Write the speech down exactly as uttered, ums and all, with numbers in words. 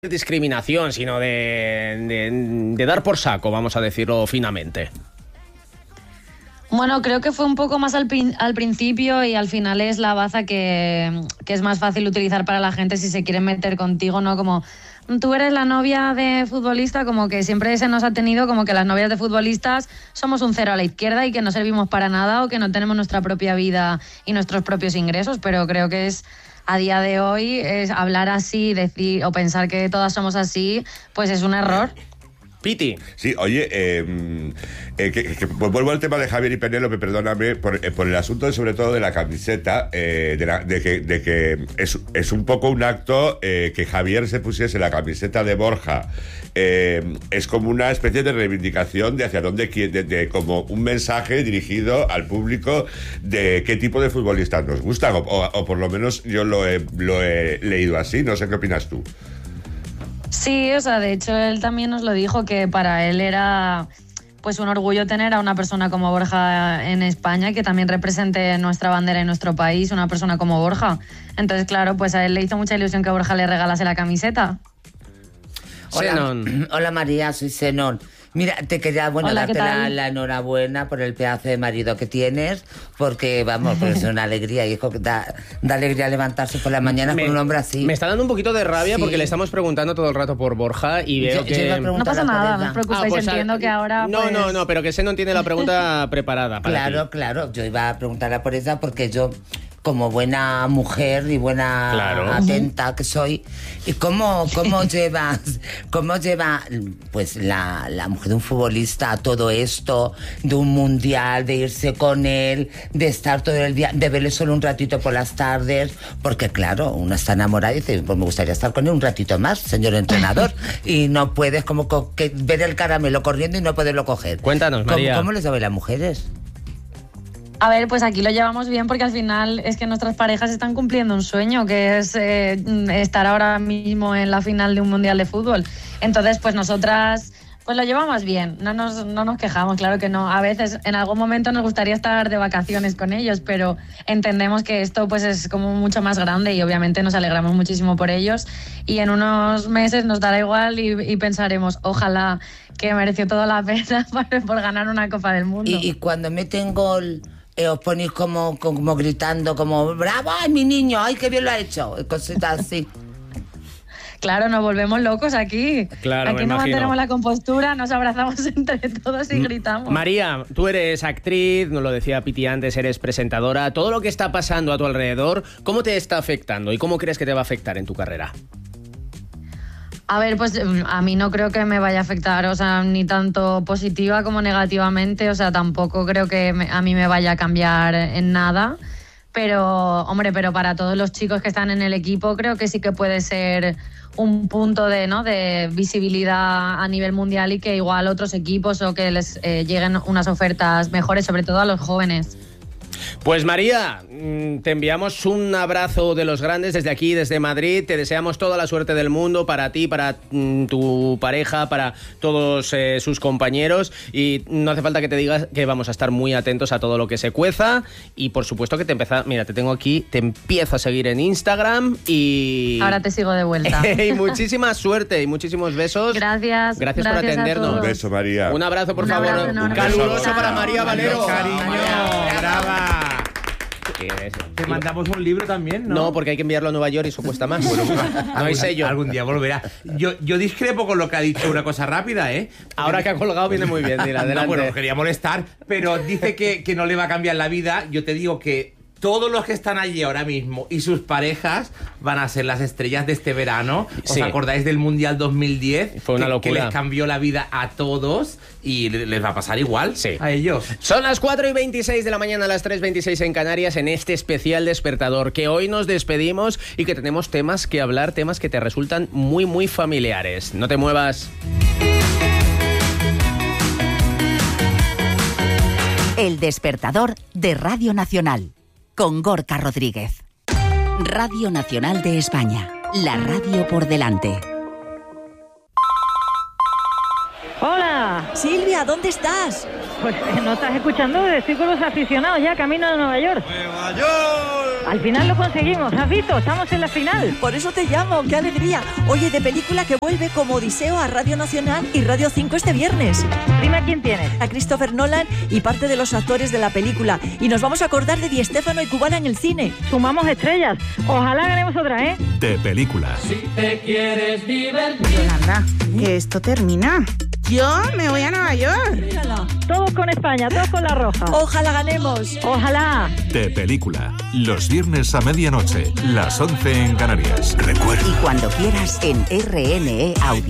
discriminación, sino de, de, de dar por saco, vamos a decirlo finamente. Bueno, creo que fue un poco más al, al principio y al final es la baza que, que es más fácil utilizar para la gente si se quieren meter contigo, ¿no? Como tú eres la novia de futbolista, como que siempre se nos ha tenido como que las novias de futbolistas somos un cero a la izquierda y que no servimos para nada o que no tenemos nuestra propia vida y nuestros propios ingresos, pero creo que es... A día de hoy, es hablar así, decir o pensar que todas somos así, pues es un error. Piti. Sí, oye, eh, eh, que, que, pues vuelvo al tema de Javier y Penélope, perdóname, por, eh, por el asunto de, sobre todo de la camiseta, eh, de, la, de que, de que es, es un poco un acto eh, que Javier se pusiese la camiseta de Borja. Eh, es como una especie de reivindicación de hacia dónde quiere, de, de, como un mensaje dirigido al público de qué tipo de futbolistas nos gustan, o, o, o por lo menos yo lo he, lo he leído así, no sé qué opinas tú. Sí, o sea, de hecho él también nos lo dijo, que para él era pues un orgullo tener a una persona como Borja en España, que también represente nuestra bandera en nuestro país, una persona como Borja. Entonces, claro, pues a él le hizo mucha ilusión que Borja le regalase la camiseta. Hola, hola María, soy Zenón. Mira, te quería, bueno, Hola, darte la, la enhorabuena por el pedazo de marido que tienes, porque, vamos, pues es una alegría, hijo, da, da alegría levantarse por la mañana me, con un hombre así. Me está dando un poquito de rabia sí. porque le estamos preguntando todo el rato por Borja y veo yo, que... Yo no pasa nada, no os preocupéis, ah, pues, entiendo que ahora... No, pues... no, no, pero que se no tiene la pregunta preparada para Claro, ti. claro, yo iba a preguntarla por ella porque yo... como buena mujer y buena claro. atenta que soy, y cómo, cómo llevas, cómo lleva pues la, la mujer de un futbolista a todo esto, de un mundial, de irse con él, de estar todo el día, de verle solo un ratito por las tardes, porque claro, uno está enamorado y dice, pues me gustaría estar con él un ratito más, señor entrenador, y no puedes como que ver el caramelo corriendo y no poderlo coger. Cuéntanos, María. ¿Cómo, cómo les llevan las mujeres? A ver, pues aquí lo llevamos bien porque al final es que nuestras parejas están cumpliendo un sueño, que es eh, estar ahora mismo en la final de un mundial de fútbol. Entonces, pues nosotras pues lo llevamos bien, no nos, no nos quejamos, claro que no. A veces, en algún momento nos gustaría estar de vacaciones con ellos, pero entendemos que esto pues es como mucho más grande y obviamente nos alegramos muchísimo por ellos y en unos meses nos dará igual y, y pensaremos, ojalá que mereció toda la pena por, por ganar una Copa del Mundo. Y, y cuando meten gol... Eh, os ponéis como, como gritando, como ¡bravo, ay, mi niño! ¡Ay, qué bien lo ha hecho! Cositas así. Claro, nos volvemos locos aquí. Claro, aquí me no imagino. mantenemos la compostura, nos abrazamos entre todos y gritamos. María, tú eres actriz, nos lo decía Piti antes, eres presentadora. Todo lo que está pasando a tu alrededor, ¿cómo te está afectando y cómo crees que te va a afectar en tu carrera? A ver, pues a mí no creo que me vaya a afectar, o sea, ni tanto positiva como negativamente, o sea, tampoco creo que me, a mí me vaya a cambiar en nada, pero, hombre, pero para todos los chicos que están en el equipo creo que sí que puede ser un punto de, ¿no?, de visibilidad a nivel mundial y que igual otros equipos o que les eh, lleguen unas ofertas mejores, sobre todo a los jóvenes. Pues María, te enviamos un abrazo de los grandes desde aquí, desde Madrid. Te deseamos toda la suerte del mundo para ti, para mm, tu pareja, para todos eh, sus compañeros. Y no hace falta que te digas que vamos a estar muy atentos a todo lo que se cueza. Y por supuesto que te empieza, mira, te tengo aquí, te empiezo a seguir en Instagram y... Ahora te sigo de vuelta. Y muchísima suerte y muchísimos besos. Gracias. Gracias, gracias por atendernos. Un beso, María. Un abrazo, por Un favor. abrazo enorme. Caluroso para María Valero. Cariño, brava. Te mandamos un libro también, ¿no? No, porque hay que enviarlo a Nueva York y eso cuesta más. Bueno, no hay sello. Algún día volverá. Yo, yo discrepo con lo que ha dicho, una cosa rápida, ¿eh? Ahora que ha colgado viene muy bien, mira, adelante. No, bueno, quería molestar, pero dice que, que no le va a cambiar la vida. Yo te digo que todos los que están allí ahora mismo y sus parejas van a ser las estrellas de este verano. ¿Os sí. acordáis del Mundial dos mil diez? Fue una que, locura. Que les cambió la vida a todos y les va a pasar igual sí. a ellos. Son las cuatro y veintiséis de la mañana, las tres y veintiséis en Canarias, en este especial Despertador, que hoy nos despedimos y que tenemos temas que hablar, temas que te resultan muy, muy familiares. No te muevas. El Despertador de Radio Nacional, con Gorka Rodríguez. Radio Nacional de España, la radio por delante. ¡Hola! Silvia, ¿dónde estás? Pues no estás escuchando, estoy con los aficionados ya camino de Nueva York. ¡Nueva York! Al final lo conseguimos, ¿has visto? Estamos en la final. Por eso te llamo, qué alegría. Oye, de película que vuelve como Odiseo a Radio Nacional y Radio cinco este viernes. Dime a quién tienes. A Christopher Nolan y parte de los actores de la película. Y nos vamos a acordar de Di Stéfano y Cubana en el cine. Sumamos estrellas. Ojalá ganemos otra, ¿eh? De película. Si te quieres divertir. Yolanda, que esto termina. Yo me voy a Nueva York. Mírala. Todos con España, todos con la roja. Ojalá ganemos. Ojalá. De película. Los viernes a medianoche, las once en Canarias. Recuerda. Y cuando quieras en R N E Audio.